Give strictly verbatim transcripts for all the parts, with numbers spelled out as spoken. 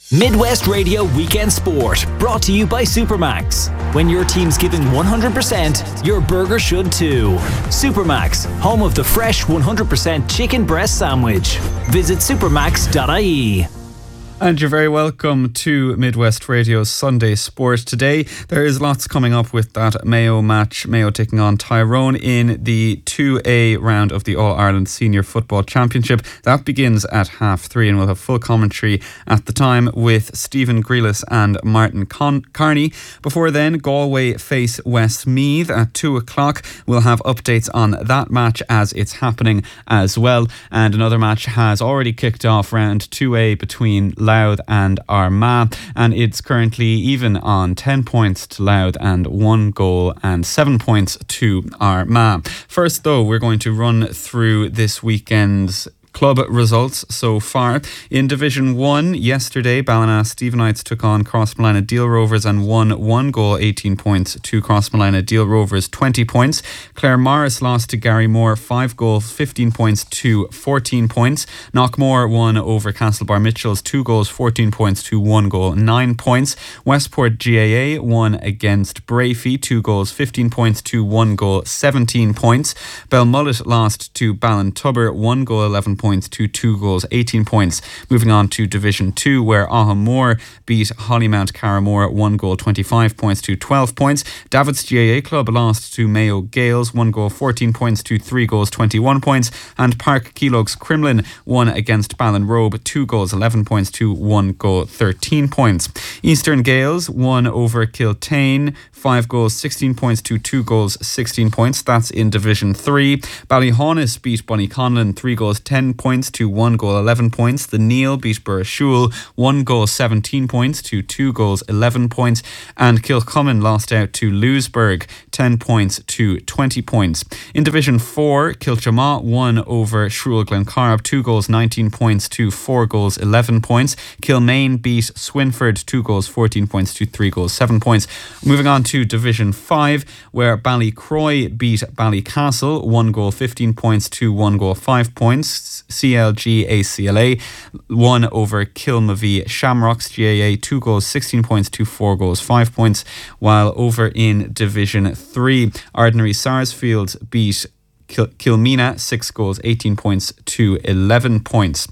Midwest Radio Weekend Sport, brought to you by Supermax. When your team's giving one hundred percent, your burger should too. Supermax, home of the fresh one hundred percent chicken breast sandwich. Visit supermax dot I E. And you're very welcome to Midwest Radio's Sunday Sport. Today, there is lots coming up with that Mayo match. Mayo taking on Tyrone in the two A round of the All-Ireland Senior Football Championship. That begins at half three, and we'll have full commentary at the time with Stephen Grealis and Martin Con- Carney. Before then, Galway face Westmeath at two o'clock. We'll have updates on that match as it's happening as well. And another match has already kicked off, round two A between Louth and Armagh, and it's currently even on ten points to Louth and one goal and seven points to Armagh. First though, we're going to run through this weekend's club results so far. In Division one, yesterday, Ballina Stephenites took on Crossmolina Deal Rovers and won one goal, eighteen points to Crossmolina Deal Rovers, twenty points. Clare Morris lost to Gary Moore, five goals, fifteen points to fourteen points. Knockmore won over Castlebar Mitchells, two goals, fourteen points to one goal, nine points. Westport G A A won against Brafey, two goals, fifteen points to one goal, seventeen points. Belmullet lost to Ballintubber, one goal, eleven points to two goals, eighteen points. Moving on to Division two, where Ahamore beat Hollymount Carramore, one goal, twenty-five points to twelve points. Davids G A A Club lost to Mayo Gales, one goal, fourteen points to three goals, twenty-one points. And Park Keelogs Crumlin won against Ballinrobe, two goals, eleven points to one goal, thirteen points. Eastern Gales won over Kiltane, five goals, sixteen points to two goals, sixteen points. That's in Division three. Ballyhaunis beat Bonnyconlin, three goals, ten points to one goal, eleven points. The Neil beat Burrashul, one goal, seventeen points to two goals, eleven points. And Kilcummin lost out to Lewisburg, ten points to twenty points. In Division four, Kilchamaw won over Shrule Glencarb, two goals, nineteen points to four goals, eleven points. Kilmaine beat Swinford, two goals, fourteen points to three goals, seven points. Moving on to Division five, where Ballycroy beat Ballycastle, one goal, fifteen points to one goal, five points. C L G A C L A won over Kilmavie Shamrocks G A A, two goals, sixteen points to four goals, five points. While over in Division three, Ordinary Sarsfield beat Kil- Kilmina, six goals, eighteen points to eleven points.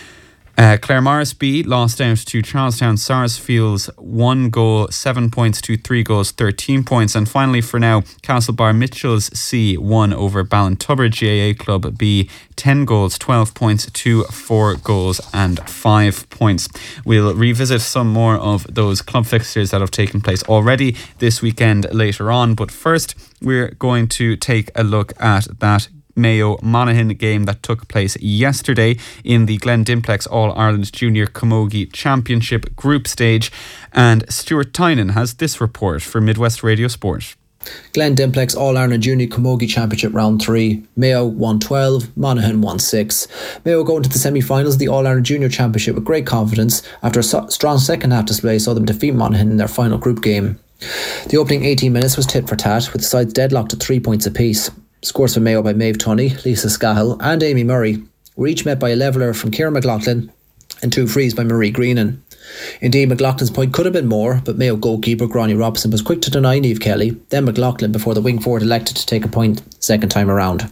Uh, Clare Morrisby lost out to Charlestown Sarsfields, one goal, seven points to three goals, thirteen points. And finally, for now, Castlebar Mitchells C won over Ballintubber G A A Club B, ten goals, twelve points to four goals and five points. We'll revisit some more of those club fixtures that have taken place already this weekend later on. But first, we're going to take a look at that Mayo Monaghan game that took place yesterday in the Glen Dimplex All-Ireland Junior Camogie Championship group stage. And Stuart Tynan has this report for Midwest Radio Sport. Glen Dimplex All-Ireland Junior Camogie Championship Round three. Mayo won twelve, Monaghan won six. Mayo go into the semi-finals of the All-Ireland Junior Championship with great confidence after a so- strong second half display saw them defeat Monaghan in their final group game. The opening eighteen minutes was tit for tat, with the sides deadlocked at three points apiece. Scores for Mayo by Maeve Tunney, Lisa Scahill and Amy Murray were each met by a leveller from Ciara McLaughlin and two frees by Marie Greenan. Indeed, McLaughlin's point could have been more, but Mayo goalkeeper Gráinne Robson was quick to deny Niamh Kelly, then McLaughlin, before the wing forward elected to take a point second time around.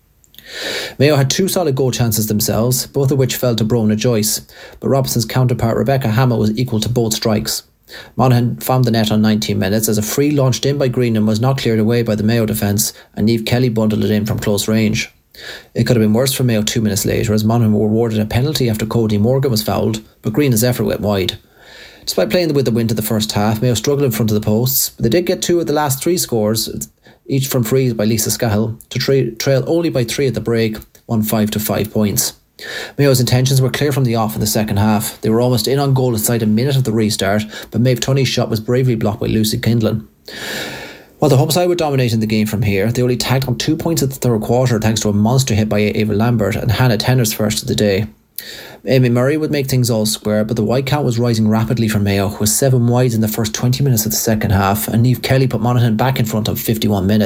Mayo had two solid goal chances themselves, both of which fell to Brona Joyce, but Robson's counterpart Rebecca Hamill was equal to both strikes. Monaghan found the net on nineteen minutes as a free launched in by Greenan was not cleared away by the Mayo defence, and Niamh Kelly bundled it in from close range. It could have been worse for Mayo two minutes later, as Monaghan were awarded a penalty after Cody Morgan was fouled, but Greenan's effort went wide. Despite playing with the wind to the first half, Mayo struggled in front of the posts, but they did get two of the last three scores, each from frees by Lisa Scahill, to tra- trail only by three at the break, won five to five points. Mayo's intentions were clear from the off in the second half. They were almost in on goal inside a minute of the restart, but Maeve Tunney's shot was bravely blocked by Lucy Kindlin. While the home side were dominating the game from here, they only tagged on two points at the third quarter thanks to a monster hit by Ava Lambert and Hannah Tenner's first of the day. Amy Murray would make things all square, but the wide count was rising rapidly for Mayo, with seven wides in the first twenty minutes of the second half, and Niamh Kelly put Monaghan back in front of fifty-one minutes.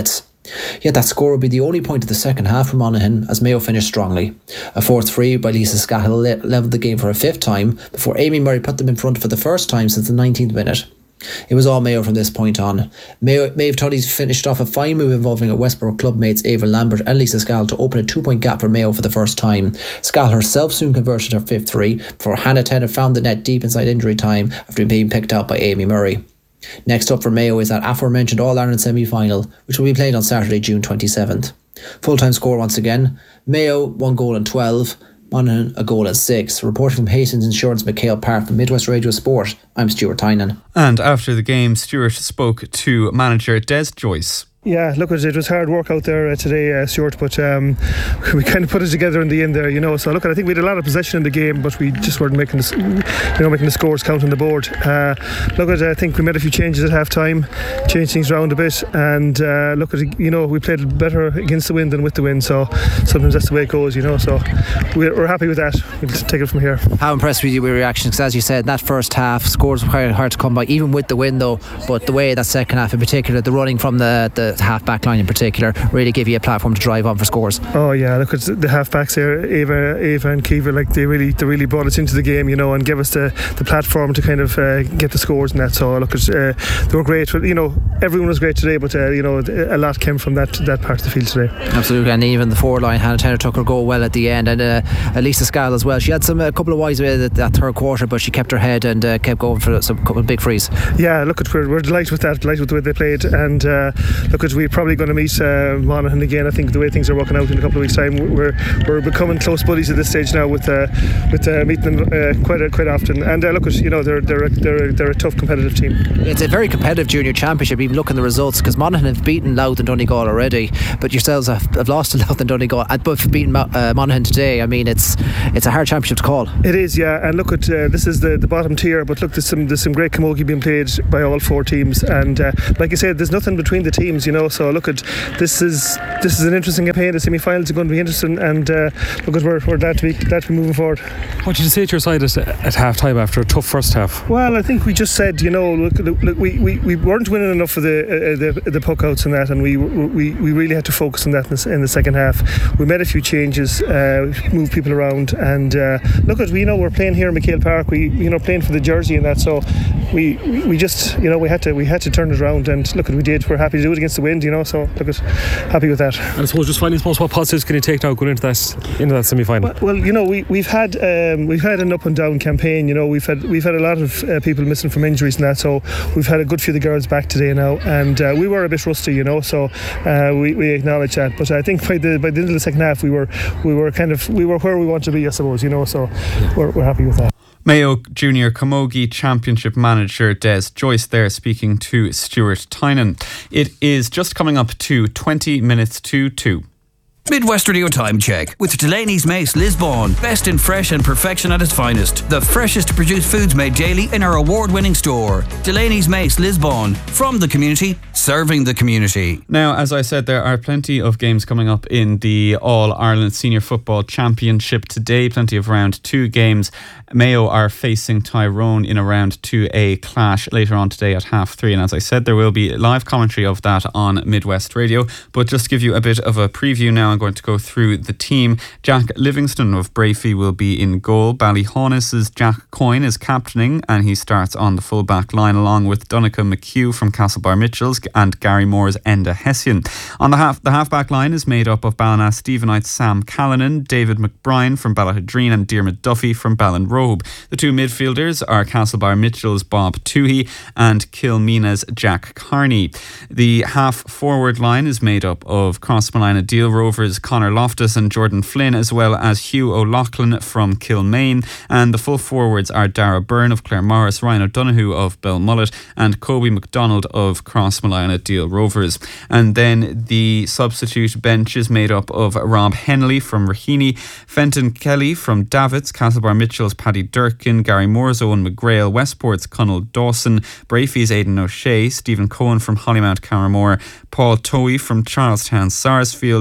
Yet that score would be the only point of the second half for Monaghan as Mayo finished strongly. A fourth free by Lisa Scahill le- levelled the game for a fifth time before Amy Murray put them in front for the first time since the nineteenth minute. It was all Mayo from this point on. Mayo, Maeve Tully's finished off a fine move involving a Westborough club mates Ava Lambert and Lisa Scahill to open a two-point gap for Mayo for the first time. Scahill herself soon converted her fifth three before Hannah Tennant found the net deep inside injury time after being picked out by Amy Murray. Next up for Mayo is that aforementioned All-Ireland semi-final, which will be played on Saturday, June twenty-seventh. Full-time score once again: Mayo one goal and twelve, Monaghan a goal and six. Reporting from Hastings Insurance McHale Park for Midwest Radio Sport, I'm Stuart Tynan. And after the game, Stuart spoke to manager Des Joyce. Yeah, look, it was hard work out there uh, today, uh, Stuart, but um, we kind of put it together in the end there, you know. So look, I think we had a lot of possession in the game, but we just weren't making the, you know, making the scores count on the board. Uh, look, I think we made a few changes at half time, changed things around a bit, and uh, look, at you know, we played better against the wind than with the wind. So sometimes that's the way it goes, you know. So we're, we're happy with that. We'll take it from here. How impressed were you with your reactions? Because as you said, that first half scores were quite hard to come by, even with the wind though. But the way that second half in particular, the running from the the half back line in particular, really give you a platform to drive on for scores. Oh yeah, look at the half backs here, Ava, Ava and Kiva, like they really, they really brought us into the game, you know, and gave us the, the platform to kind of uh, get the scores and that. So look, at, uh, they were great. You know, everyone was great today, but uh, you know, a lot came from that that part of the field today. Absolutely, and even the forward line, Hannah Tanner took her goal well at the end, and uh, Lisa Scahill as well. She had some a couple of wides with that third quarter, but she kept her head and uh, kept going for some couple of big frees. Yeah, look, at we're, we're delighted with that, delighted with the way they played, and uh, look, at we're probably going to meet uh, Monaghan again. I think the way things are working out in a couple of weeks' time, we're we're becoming close buddies at this stage now with uh, with uh, meeting them uh, quite uh, quite often. And uh, look, at you know, they're they're a, they're a, they're a tough competitive team. It's a very competitive junior championship. Even looking at the results, because Monaghan have beaten Louth and Donegal already, but yourselves have, have lost to Louth and Donegal. But for beating uh, Monaghan today, I mean, it's it's a hard championship to call. It is, yeah. And look, at uh, this is the, the bottom tier, but look, there's some there's some great camogie being played by all four teams, and uh, like I said, there's nothing between the teams, you know. So look, at this is this is an interesting campaign. The semi-finals are going to be interesting, and uh, look, at we're, we're glad to be glad to be moving forward. What did you say to your side at, at half time after a tough first half? Well, I think we just said, you know, look, look, look we, we, we weren't winning enough of the uh, the, the puck outs and that, and we we, we really had to focus on that in the, in the second half. We made a few changes, uh, moved people around, and uh, look, at we you know we're playing here in McHale Park. We you know playing for the jersey and that, so we we just you know we had to we had to turn it around, and look, at we did. We're happy to do it against the wind, you know. So look, at happy with that. And I suppose just finally, I suppose what positives can you take now going into that into that semi-final? Well, well you know, we we've had um, we've had an up and down campaign. You know, we've had we've had a lot of uh, people missing from injuries and that. So we've had a good few of the girls back today now, and uh, we were a bit rusty, you know. So uh, we we acknowledge that. But I think by the by the end of the second half, we were we were kind of we were where we want to be, I suppose. You know, so we're we're happy with that. Mayo Junior Camogie Championship Manager Des Joyce there speaking to Stuart Tynan. It is just coming up to twenty minutes to two. Midwest Radio Time Check with Delaney's Mace Lisbon. Best in fresh and perfection at its finest. The freshest produced foods made daily in our award-winning store. Delaney's Mace Lisbon. From the community, serving the community. Now, as I said, there are plenty of games coming up in the All-Ireland Senior Football Championship today. Plenty of round two games. Mayo are facing Tyrone in a round two A clash later on today at half three. And as I said, there will be live commentary of that on Midwest Radio. But just to give you a bit of a preview now, I'm going to go through the team. Jack Livingston of Brafey will be in goal. Ballyhaunis's Jack Coyne is captaining, and he starts on the full back line along with Donica McHugh from Castlebar Mitchells and Gary Moore's Enda Hessian. On the half the half back line is made up of Ballina Stephenite's Sam Callanan, David McBride from Ballahadreen and Diarmuid Duffy from Ballinrobe. The two midfielders are Castlebar Mitchell's Bob Toohey and Kilmeena's Jack Carney. The half forward line is made up of Crossmolina Deal Rovers Conor Loftus and Jordan Flynn, as well as Hugh O'Loughlin from Kilmaine, and the full forwards are Dara Byrne of Claremorris, Ryan O'Donoghue of Belmullet and Kobe McDonald of Crossmolina Deal Rovers. And then the substitute bench is made up of Rob Henley from Raheny, Fenton Kelly from Davits, Castlebar Mitchell's Paddy Durkin, Gary Moore's Owen McGrail, Westport's Connell Dawson, Brafey's Aidan O'Shea, Stephen Cohen from Hollymount Carramore, Paul Towie from Charlestown Sarsfield, and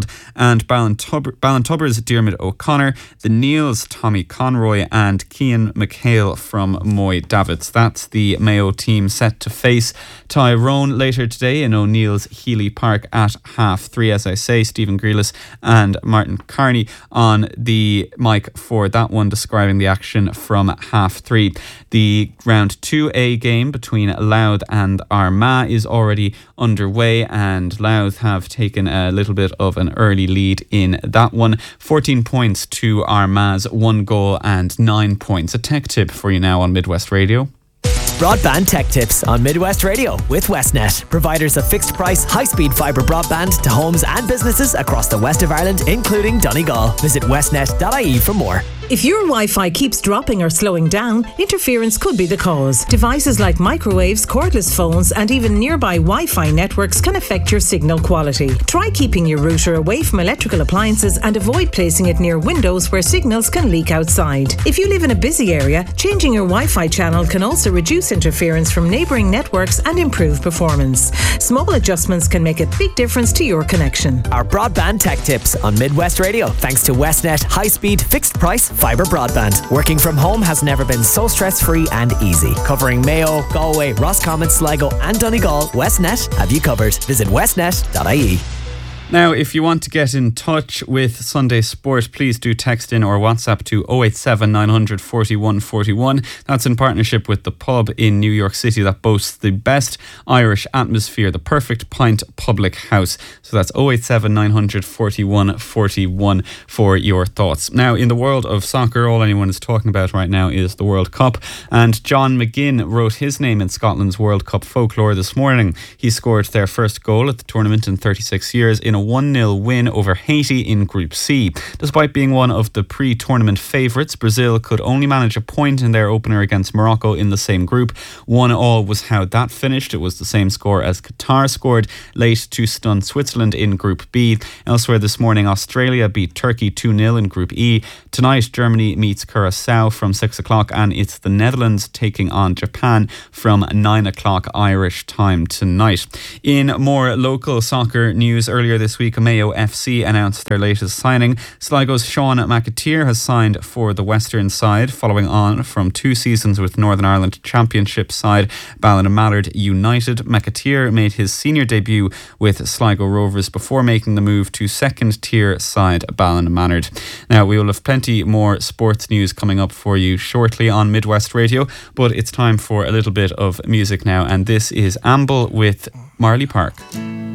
and Ballintubber, Ballintubber's Diarmuid O'Connor, the Neils, Tommy Conroy, and Cian McHale from Moy Davids. That's the Mayo team set to face Tyrone later today in O'Neill's Healy Park at half three. As I say, Stephen Grealis and Martin Carney on the mic for that one, describing the action from half three. The round two A game between Louth and Armagh is already underway, and Louth have taken a little bit of an early lead in that one. fourteen points to Armagh's one goal and nine points. A tech tip for you now on Midwest Radio. Broadband Tech Tips on Midwest Radio with Westnet, providers of fixed price, high speed fibre broadband to homes and businesses across the west of Ireland, including Donegal. Visit westnet dot I E for more. If your Wi-Fi keeps dropping or slowing down, interference could be the cause. Devices like microwaves, cordless phones, and even nearby Wi-Fi networks can affect your signal quality. Try keeping your router away from electrical appliances and avoid placing it near windows where signals can leak outside. If you live in a busy area, changing your Wi-Fi channel can also reduce interference from neighbouring networks and improve performance. Small adjustments can make a big difference to your connection. Our Broadband Tech Tips on Midwest Radio, thanks to Westnet high-speed, fixed-price fibre broadband. Working from home has never been so stress-free and easy. Covering Mayo, Galway, Roscommon, Sligo and Donegal, Westnet have you covered. Visit westnet dot I E. Now, if you want to get in touch with Sunday Sport, please do text in or WhatsApp to oh eight seven, nine hundred, forty-one forty-one. That's in partnership with the pub in New York City that boasts the best Irish atmosphere, the Perfect Pint Public House. So that's oh eight seven, nine hundred, forty-one forty-one for your thoughts. Now, in the world of soccer, all anyone is talking about right now is the World Cup. And John McGinn wrote his name in Scotland's World Cup folklore this morning. He scored their first goal at the tournament in thirty-six years in a one nil win over Haiti in Group C. Despite being one of the pre-tournament favourites, Brazil could only manage a point in their opener against Morocco in the same group. One all was how that finished. It was the same score as Qatar scored late to stun Switzerland in Group B. Elsewhere this morning, Australia beat Turkey two nil in Group E. Tonight, Germany meets Curacao from six o'clock, and it's the Netherlands taking on Japan from nine o'clock Irish time tonight. In more local soccer news, earlier this This week, Mayo F C announced their latest signing. Sligo's Sean McAteer has signed for the Western side, following on from two seasons with Northern Ireland Championship side Ballinamalard United. McAteer made his senior debut with Sligo Rovers before making the move to second tier side Ballinamalard. Now, we will have plenty more sports news coming up for you shortly on Midwest Radio, but it's time for a little bit of music now, and this is Amble with Marley Park.